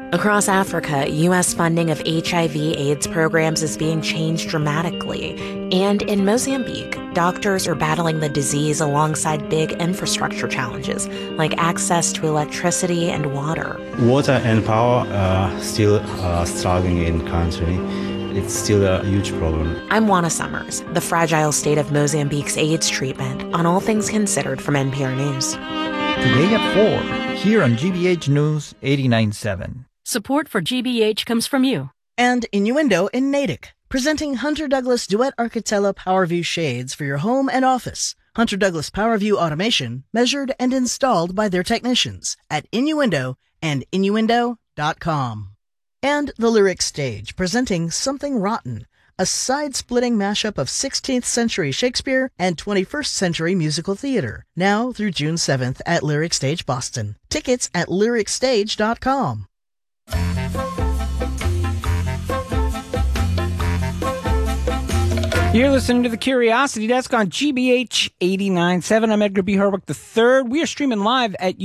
Across Africa, U.S. funding of HIV/AIDS programs is being changed dramatically. And in Mozambique, doctors are battling the disease alongside big infrastructure challenges, like access to electricity and water. Water and power are still struggling in the country. It's still a huge problem. I'm Juana Summers, the fragile state of Mozambique's AIDS treatment, on All Things Considered from NPR News. Today at 4, here on GBH News 89.7. Support for GBH comes from you. And Innuendo in Natick, presenting Hunter Douglas Duet Architella PowerView shades for your home and office. Hunter Douglas PowerView automation, measured and installed by their technicians at Innuendo and innuendo.com. And the Lyric Stage, presenting Something Rotten, a side-splitting mashup of 16th century Shakespeare and 21st century musical theater, now through June 7th at Lyric Stage Boston. Tickets at lyricstage.com. You're listening to the Curiosity Desk on GBH 89.7. I'm Edgar B. Herwick III. We are streaming live at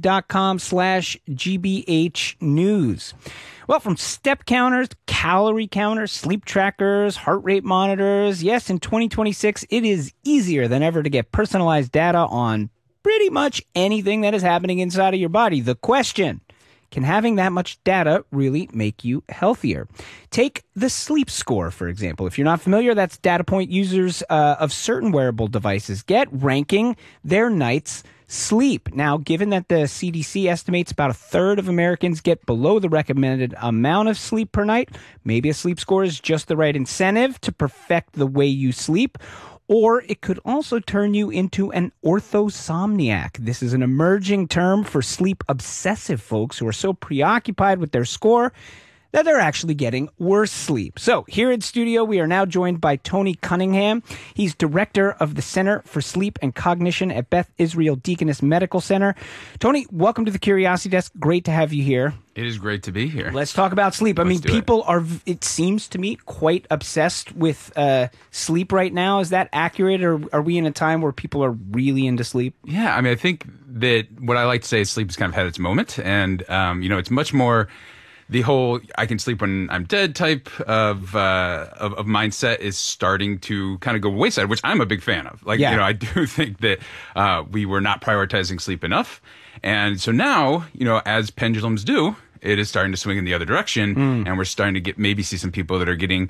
youtube.com/GBH News. Well, from step counters, calorie counters, sleep trackers, heart rate monitors. Yes, in 2026, it is easier than ever to get personalized data on pretty much anything that is happening inside of your body. The question: can having that much data really make you healthier? Take the sleep score, for example. If you're not familiar, that's data point users of certain wearable devices get ranking their night's sleep. Now, given that the CDC estimates about a third of Americans get below the recommended amount of sleep per night, maybe a sleep score is just the right incentive to perfect the way you sleep. Or it could also turn you into an orthosomniac. This is an emerging term for sleep obsessive folks who are so preoccupied with their score that they're actually getting worse sleep. So here in studio, we are now joined by Tony Cunningham. He's director of the Center for Sleep and Cognition at Beth Israel Deaconess Medical Center. Tony, welcome to the Curiosity Desk. Great to have you here. It is great to be here. Let's talk about sleep. I mean, people are, it seems to me, quite obsessed with sleep right now. Is that accurate, or are we in a time where people are really into sleep? Yeah, I mean, I think that what I like to say is sleep has kind of had its moment. And, it's much more the whole I can sleep when I'm dead type of mindset is starting to kind of go wayside, which I'm a big fan of. I do think that we were not prioritizing sleep enough. And so now, as pendulums do, it is starting to swing in the other direction. And we're starting to see some people that are getting,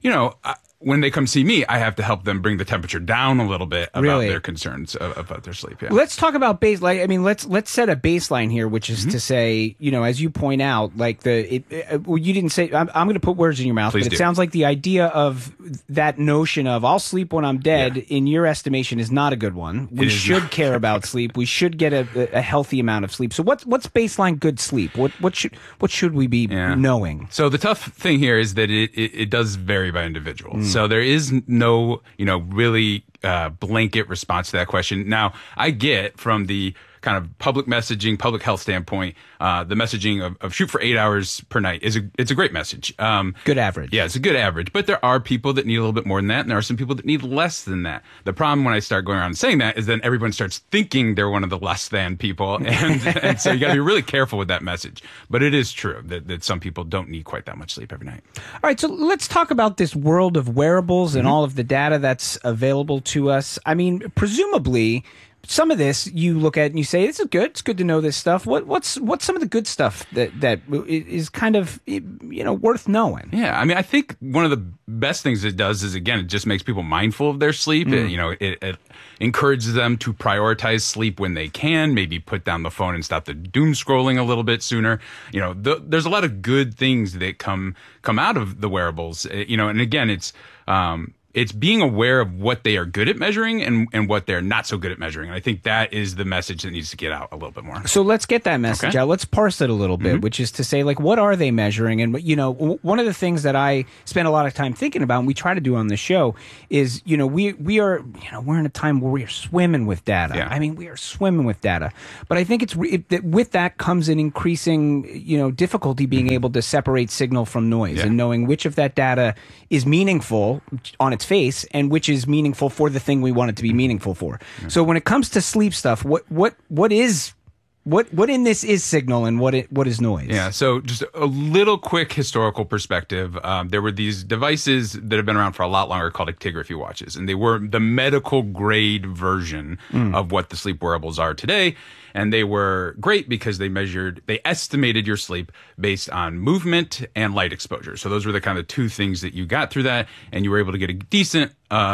when they come see me, I have to help them bring the temperature down a little bit about their concerns about their sleep. Yeah. Let's talk about baseline. I mean, let's set a baseline here, which is to say, as you point out, you didn't say. I'm going to put words in your mouth, Please but do. It sounds like the idea of that notion of I'll sleep when I'm dead, in your estimation, is not a good one. We should care about sleep. We should get a healthy amount of sleep. So what's baseline good sleep? What should we be knowing? So the tough thing here is that it does vary by individual. So there is no, really blanket response to that question. Now, I get from the kind of public messaging, public health standpoint, the messaging of shoot for 8 hours per night it's a great message. Good average. Yeah, it's a good average. But there are people that need a little bit more than that, and there are some people that need less than that. The problem when I start going around and saying that is then everyone starts thinking they're one of the less than people, and so you got to be really careful with that message. But it is true that some people don't need quite that much sleep every night. All right, so let's talk about this world of wearables and all of the data that's available to us. I mean, presumably, some of this you look at and you say, this is good. It's good to know this stuff. What's some of the good stuff that is kind of, worth knowing? Yeah. I mean, I think one of the best things it does is, again, it just makes people mindful of their sleep. It encourages them to prioritize sleep when they can, maybe put down the phone and stop the doom scrolling a little bit sooner. There's a lot of good things that come out of the wearables, and again, it's being aware of what they are good at measuring and what they're not so good at measuring. And I think that is the message that needs to get out a little bit more. So let's get that message out. Let's parse it a little bit, which is to say, what are they measuring? And, one of the things that I spend a lot of time thinking about, and we try to do on the show, is, we're in a time where we are swimming with data. Yeah. I mean, we are swimming with data. But I think with that comes an increasing, difficulty being able to separate signal from noise and knowing which of that data is meaningful on its face and which is meaningful for the thing we want it to be meaningful for. So when it comes to sleep stuff, what is What in this is signal and what is noise? Yeah, so just a little quick historical perspective. There were these devices that have been around for a lot longer called actigraphy watches, and they were the medical grade version of what the sleep wearables are today. And they were great because they estimated your sleep based on movement and light exposure. So those were the kind of two things that you got through that, and you were able to get a decent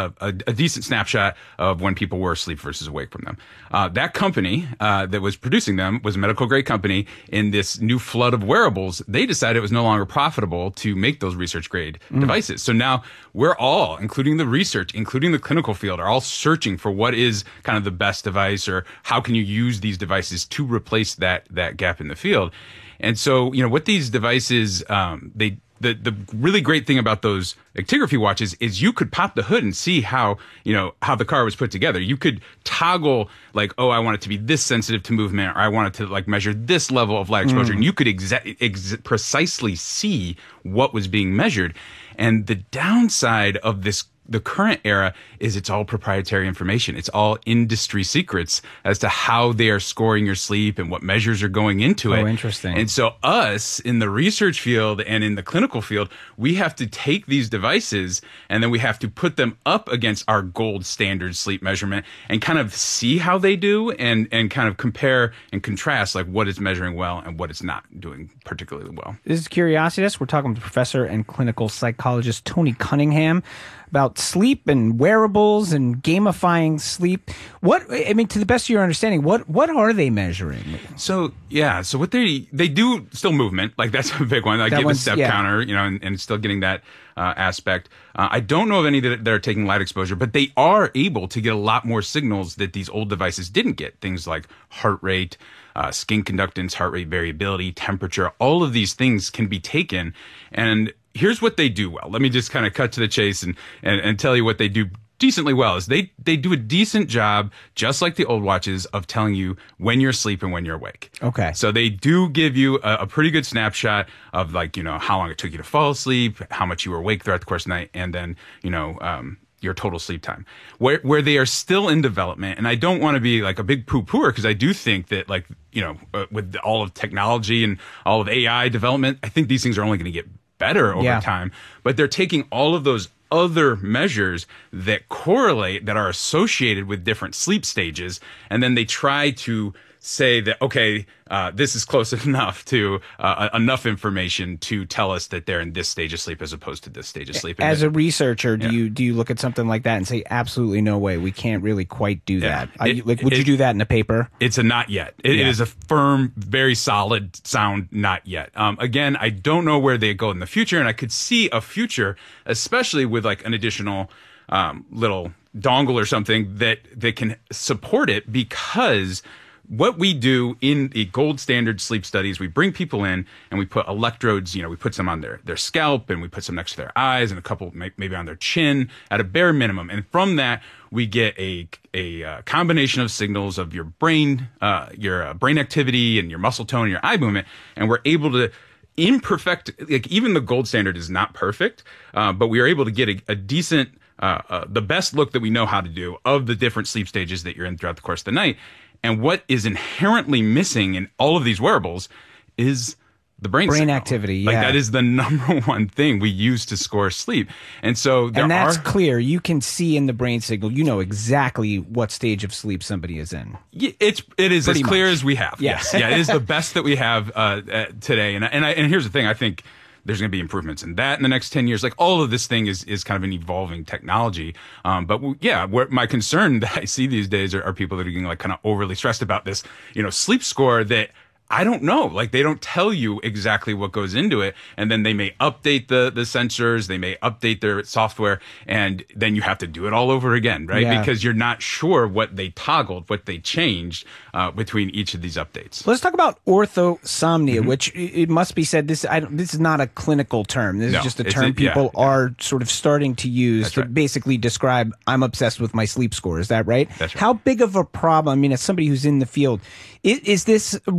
snapshot of when people were asleep versus awake from them. That company that was producing them was a medical grade company. In this new flood of wearables, they decided it was no longer profitable to make those research grade devices. So now we're all, including the research, including the clinical field, are all searching for what is kind of the best device, or how can you use these devices to replace that gap in the field. And so, what these devices, the really great thing about those actigraphy watches is you could pop the hood and see how the car was put together. You could toggle like, oh, I want it to be this sensitive to movement, or I want it to like measure this level of light exposure. And you could precisely see what was being measured. And the downside of the current era is it's all proprietary information. It's all industry secrets as to how they are scoring your sleep and what measures are going into it. Oh, interesting. And so us in the research field and in the clinical field, we have to take these devices and then we have to put them up against our gold standard sleep measurement and kind of see how they do and kind of compare and contrast like what is measuring well and what it's not doing particularly well. This is Curiositas. We're talking with professor and clinical psychologist Tony Cunningham about sleep and wearables and gamifying sleep. To the best of your understanding, what are they measuring? So what they do still movement, like that's a big one. Like give a step counter, and still getting that aspect. I don't know of any that are taking light exposure, but they are able to get a lot more signals that these old devices didn't get. Things like heart rate, skin conductance, heart rate variability, temperature. All of these things can be taken, and here's what they do well. Let me just kind of cut to the chase and tell you what they do decently well is they do a decent job, just like the old watches, of telling you when you're asleep and when you're awake. Okay. So they do give you a pretty good snapshot of like, how long it took you to fall asleep, how much you were awake throughout the course of the night, and then, your total sleep time. Where they are still in development, and I don't want to be like a big poo-pooer because I do think that like, with all of technology and all of AI development, I think these things are only going to get better over time, but they're taking all of those other measures that correlate, that are associated with different sleep stages, and then they try to say that, okay, this is close enough to enough information to tell us that they're in this stage of sleep as opposed to this stage of sleep. As a researcher, do you look at something like that and say, absolutely no way, we can't really quite do that? Would you do that in a paper? It's a not yet. It is a firm, very solid, sound not yet. Again, I don't know where they go in the future, and I could see a future, especially with like an additional little dongle or something that can support it, because what we do in the gold standard sleep studies, we bring people in and we put electrodes, we put some on their scalp, and we put some next to their eyes and a couple maybe on their chin at a bare minimum. And from that, we get a combination of signals of your brain activity and your muscle tone and your eye movement. And we're able to like even the gold standard is not perfect, but we are able to get a decent, the best look that we know how to do of the different sleep stages that you're in throughout the course of the night. And what is inherently missing in all of these wearables is the brain signal. Activity. Like that is the number one thing we use to score sleep. And so that's clear. You can see in the brain signal, exactly what stage of sleep somebody is in. It is as clear as we have. Yes. It is the best that we have today. And here's the thing, I think there's going to be improvements in that in the next 10 years. Like all of this thing is kind of an evolving technology. But my concern that I see these days are people that are getting like kind of overly stressed about this, sleep score that I don't know. Like they don't tell you exactly what goes into it. And then they may update the sensors, they may update their software, and then you have to do it all over again, right? Yeah. Because you're not sure what they toggled, what they changed between each of these updates. Let's talk about orthosomnia, which it must be said, this is not a clinical term. This is just a term people are sort of starting to use to basically describe, I'm obsessed with my sleep score. Is that right? That's right. How big of a problem, as somebody who's in the field, is this really an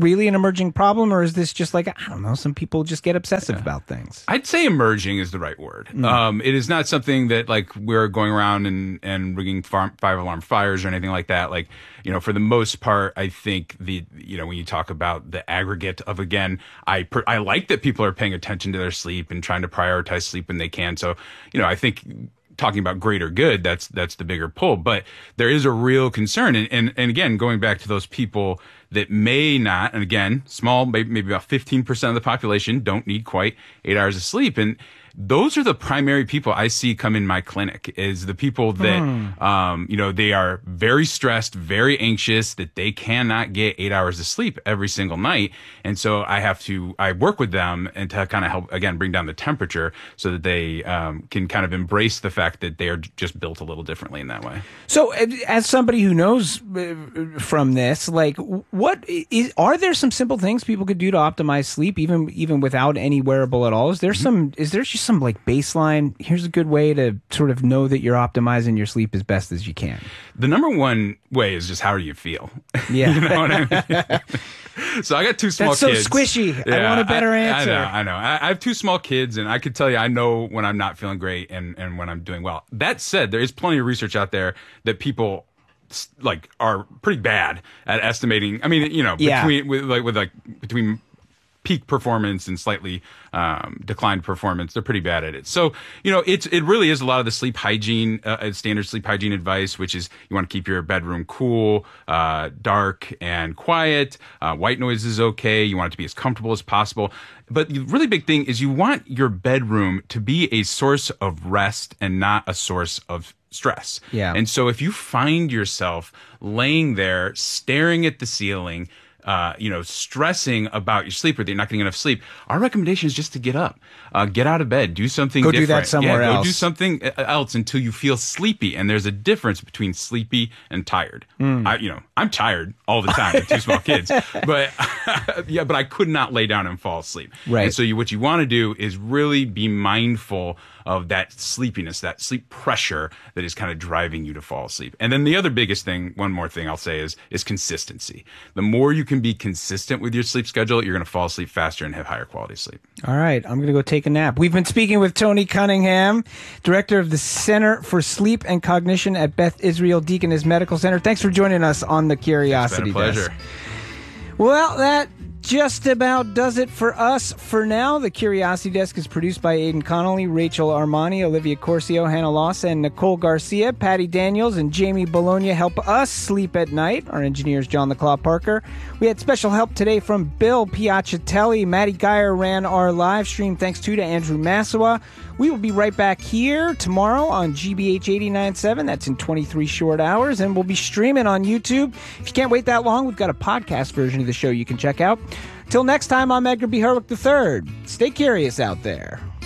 emerging problem, or is this just like, I don't know, some people just get obsessive about things? I'd say emerging is the right word. It is not something that like we're going around and rigging 5-alarm fires or anything like that. Like, for the most part, I think when you talk about the aggregate of, again, I like that people are paying attention to their sleep and trying to prioritize sleep when they can. So, I think talking about greater good, that's the bigger pull. But there is a real concern. And again, going back to those people that may not, and again, small, maybe about 15% of the population don't need quite 8 hours of sleep. And those are the primary people I see come in my clinic, is the people that, they are very stressed, very anxious, that they cannot get 8 hours of sleep every single night. And so I work with them and to kind of help, again, bring down the temperature so that they can kind of embrace the fact that they are just built a little differently in that way. So as somebody who knows from this, like, are there some simple things people could do to optimize sleep, even without any wearable at all? Is there just some like baseline, here's a good way to sort of know that you're optimizing your sleep as best as you can? The number one way is just how do you feel? Yeah. You know what I mean? So I got two small kids. That's kids. so squishy. Yeah, I want a better answer. I know. I have two small kids, and I could tell you I know when I'm not feeling great and when I'm doing well. That said, there is plenty of research out there that people like are pretty bad at estimating. I mean, between peak performance and slightly declined performance, they're pretty bad at it. So, it really is a lot of the sleep hygiene, standard sleep hygiene advice, which is you want to keep your bedroom cool, dark and quiet. White noise is okay. You want it to be as comfortable as possible. But the really big thing is you want your bedroom to be a source of rest and not a source of stress. Yeah. And so if you find yourself laying there staring at the ceiling, stressing about your sleep or that you're not getting enough sleep, our recommendation is just to get up, get out of bed, do something different. Go do that somewhere else. Go do something else until you feel sleepy. And there's a difference between sleepy and tired. I'm tired all the time with two small kids, but I could not lay down and fall asleep. Right. And so what you want to do is really be mindful of that sleepiness, that sleep pressure that is kind of driving you to fall asleep. And then the other biggest thing, one more thing I'll say is consistency. The more you can be consistent with your sleep schedule, you're going to fall asleep faster and have higher quality sleep. All right. I'm going to go take a nap. We've been speaking with Tony Cunningham, director of the Center for Sleep and Cognition at Beth Israel Deaconess Medical Center. Thanks for joining us on the Curiosity It's been a pleasure. Desk. Well, that just about does it for us for now. The Curiosity Desk is produced by Aidan Connolly, Rachel Armani, Olivia Corcio, Hannah Loss, and Nicole Garcia. Patty Daniels and Jamie Bologna help us sleep at night. Our engineer is John the Claw Parker. We had special help today from Bill Piacitelli. Maddie Geyer ran our live stream. Thanks to Andrew Massawa. We will be right back here tomorrow on GBH 89.7. That's in 23 short hours. And we'll be streaming on YouTube. If you can't wait that long, we've got a podcast version of the show you can check out. Till next time, I'm Edgar B. Herwick III. Stay curious out there.